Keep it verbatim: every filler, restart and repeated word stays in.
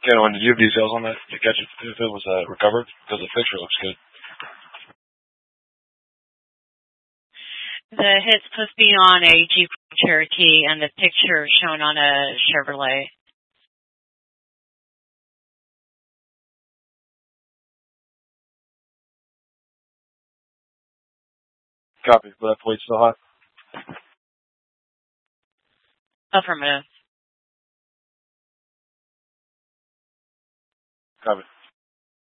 anyone, did you have details on that to catch it if it was uh, recovered? Because the picture looks good. The hit's supposed to be on a Jeep Cherokee, and the picture shown on a Chevrolet. Copy. But that plate's still hot? Affirmative. Copy.